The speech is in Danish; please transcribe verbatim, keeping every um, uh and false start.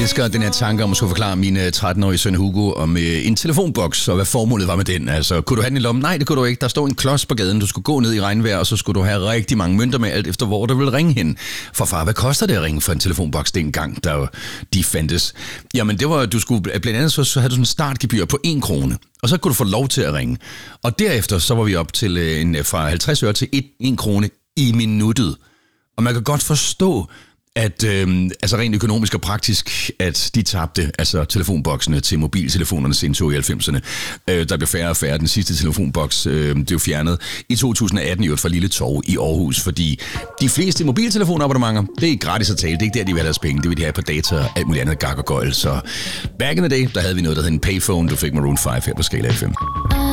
elsker den her tanke om at skulle forklare min tretten-årige søn Hugo om øh, en telefonboks, og hvad formålet var med den. Altså, kunne du have den i lommen? Nej, det kunne du ikke. Der stod en klods på gaden, du skulle gå ned i regnvejr, og så skulle du have rigtig mange mønter med, alt efter hvor du ville ringe hen. For far, hvad koster det at ringe for en telefonboks dengang, der de fandtes? Jamen, det var, du skulle, blandt andet så, så havde du sådan en startgebyr på en krone, og så kunne du få lov til at ringe. Og derefter, så var vi op til øh, en, fra halvtreds øre til en krone i minuttet. Og man kan godt forstå, at øh, altså rent økonomisk og praktisk, at de tabte altså telefonboksene til mobiltelefonernes indtog i halvfemserne. Øh, der blev færre og færre. Den sidste telefonboks øh, det blev fjernet i to tusind atten i et fra Lille Torv i Aarhus, fordi de fleste mobiltelefonabonnementer, det er gratis at tale. Det er ikke der, de vil have deres penge. Det vil de have på data og alt muligt andet gak og gøjl. Så back in the day, der havde vi noget, der hed en payphone. Du fik Maroon fem her på Skala F M.